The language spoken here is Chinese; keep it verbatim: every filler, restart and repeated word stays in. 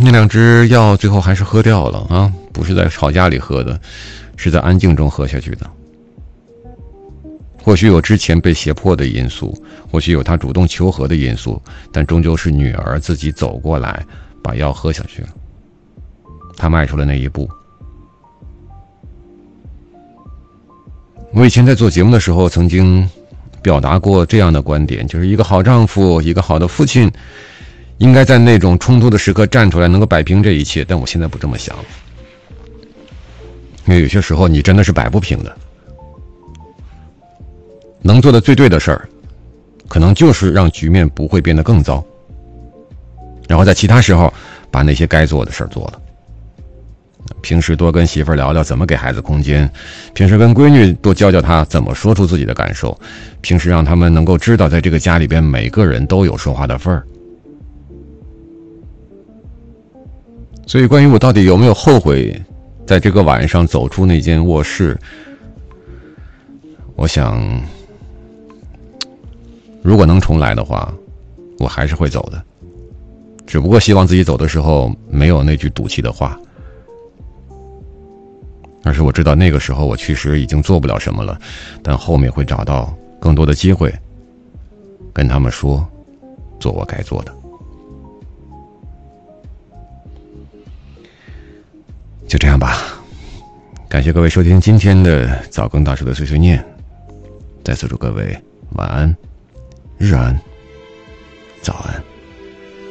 那两只药最后还是喝掉了啊，不是在吵架里喝的，是在安静中喝下去的。或许有之前被胁迫的因素，或许有他主动求和的因素，但终究是女儿自己走过来把药喝下去了，他迈出了那一步。我以前在做节目的时候曾经表达过这样的观点，就是一个好丈夫，一个好的父亲应该在那种冲突的时刻站出来，能够摆平这一切。但我现在不这么想，因为有些时候你真的是摆不平的。能做的最对的事儿，可能就是让局面不会变得更糟，然后在其他时候把那些该做的事儿做了。平时多跟媳妇儿聊聊怎么给孩子空间，平时跟闺女多教教她怎么说出自己的感受，平时让他们能够知道在这个家里边每个人都有说话的份儿。所以关于我到底有没有后悔在这个晚上走出那间卧室，我想如果能重来的话，我还是会走的，只不过希望自己走的时候没有那句赌气的话，而是我知道那个时候我确实已经做不了什么了，但后面会找到更多的机会跟他们说做我该做的。就这样吧，感谢各位收听今天的早更大叔的碎碎念，再次祝各位晚安、日安、早安。